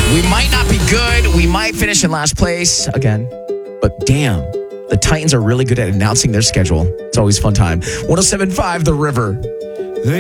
We might not be good. We might finish in last place again. But damn, the Titans are really good at announcing their schedule. It's always a fun time. 107.5 The River.